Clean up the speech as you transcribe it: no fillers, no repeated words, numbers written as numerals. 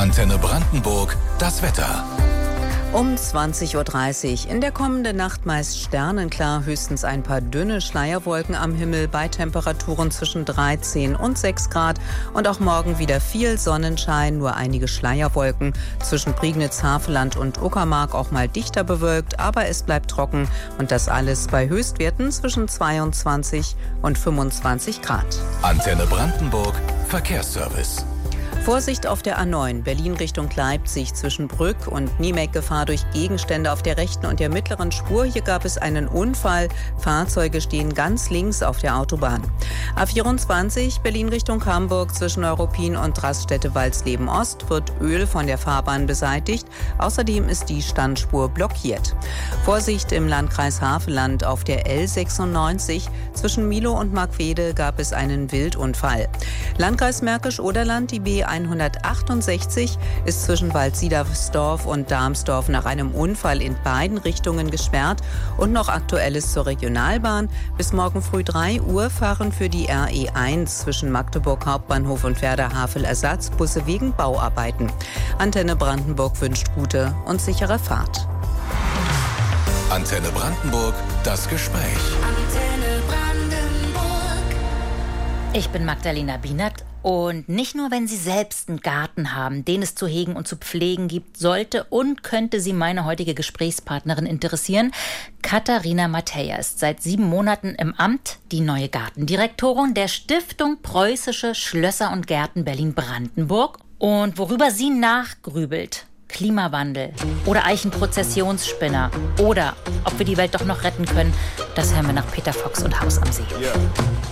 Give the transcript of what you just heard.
Antenne Brandenburg, das Wetter. Um 20.30 Uhr. In der kommenden Nacht meist sternenklar, höchstens ein paar dünne Schleierwolken am Himmel bei Temperaturen zwischen 13 und 6 Grad. Und auch morgen wieder viel Sonnenschein, nur einige Schleierwolken. Zwischen Prignitz, Havelland und Uckermark auch mal dichter bewölkt, aber es bleibt trocken. Und das alles bei Höchstwerten zwischen 22 und 25 Grad. Antenne Brandenburg, Verkehrsservice. Vorsicht auf der A9 Berlin Richtung Leipzig zwischen Brück und Niemek, Gefahr durch Gegenstände auf der rechten und der mittleren Spur. Hier gab es einen Unfall. Fahrzeuge stehen ganz links auf der Autobahn. A24 Berlin Richtung Hamburg zwischen Neuruppin und Raststätte Walsleben Ost wird Öl von der Fahrbahn beseitigt. Außerdem ist die Standspur blockiert. Vorsicht im Landkreis Havelland auf der L96 zwischen Milo und Markwede gab es einen Wildunfall. Landkreis Märkisch-Oderland, die B168 ist zwischen Waldsiedersdorf und Darmsdorf nach einem Unfall in beiden Richtungen gesperrt. Und noch Aktuelles zur Regionalbahn. Bis morgen früh 3 Uhr fahren für die RE1 zwischen Magdeburg Hauptbahnhof und Werder-Havel Ersatzbusse wegen Bauarbeiten. Antenne Brandenburg wünscht gute und sichere Fahrt. Antenne Brandenburg, das Gespräch. Antenne Brandenburg. Ich bin Magdalena Bienert. Und nicht nur, wenn Sie selbst einen Garten haben, den es zu hegen und zu pflegen gibt, sollte und könnte Sie meine heutige Gesprächspartnerin interessieren. Katharina Mateja ist seit 7 Monaten im Amt, die neue Gartendirektorin der Stiftung Preußische Schlösser und Gärten Berlin-Brandenburg. Und worüber sie nachgrübelt, Klimawandel oder Eichenprozessionsspinner oder ob wir die Welt doch noch retten können, das hören wir nach Peter Fox und Haus am See. Yeah.